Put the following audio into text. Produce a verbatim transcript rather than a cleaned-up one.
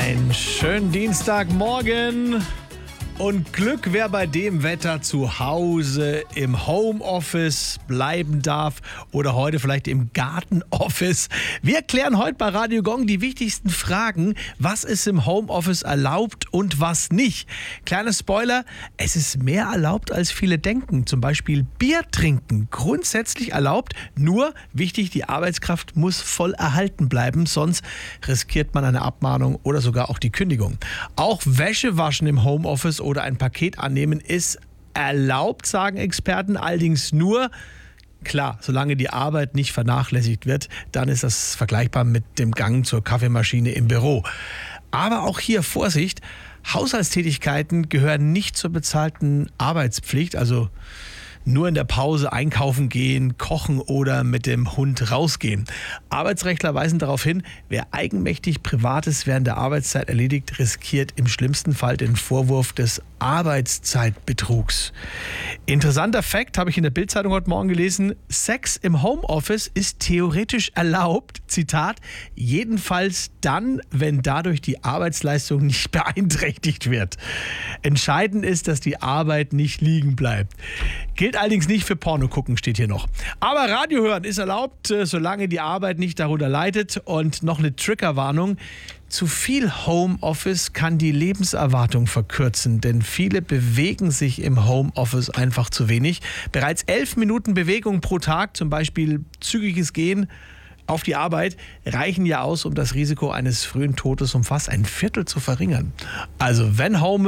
Einen schönen Dienstagmorgen und Glück, wer bei dem Wetter zu Hause im Homeoffice bleiben darf oder heute vielleicht im Gartenoffice. Wir klären heute bei Radio Gong die wichtigsten Fragen. Was ist im Homeoffice erlaubt und was nicht? Kleiner Spoiler, es ist mehr erlaubt, als viele denken. Zum Beispiel Bier trinken, grundsätzlich erlaubt. Nur wichtig, die Arbeitskraft muss voll erhalten bleiben, sonst riskiert man eine Abmahnung oder sogar auch die Kündigung. Auch Wäsche waschen im Homeoffice oder ein Paket annehmen ist erlaubt, sagen Experten, allerdings nur, klar, solange die Arbeit nicht vernachlässigt wird, dann ist das vergleichbar mit dem Gang zur Kaffeemaschine im Büro. Aber auch hier Vorsicht, Haushaltstätigkeiten gehören nicht zur bezahlten Arbeitspflicht, also nur in der Pause einkaufen gehen, kochen oder mit dem Hund rausgehen. Arbeitsrechtler weisen darauf hin, wer eigenmächtig Privates während der Arbeitszeit erledigt, riskiert im schlimmsten Fall den Vorwurf des Arbeitszeitbetrugs. Interessanter Fakt, habe ich in der Bild-Zeitung heute Morgen gelesen, Sex im Homeoffice ist theoretisch erlaubt, Zitat, jedenfalls dann, wenn dadurch die Arbeitsleistung nicht beeinträchtigt wird. Entscheidend ist, dass die Arbeit nicht liegen bleibt. Gilt allerdings nicht für Porno gucken, steht hier noch. Aber Radio hören ist erlaubt, solange die Arbeit nicht darunter leidet. Und noch eine Triggerwarnung. Zu viel Homeoffice kann die Lebenserwartung verkürzen, denn viele bewegen sich im Homeoffice einfach zu wenig. Bereits elf Minuten Bewegung pro Tag, zum Beispiel zügiges Gehen auf die Arbeit, reichen ja aus, um das Risiko eines frühen Todes um fast ein Viertel zu verringern. Also wenn Home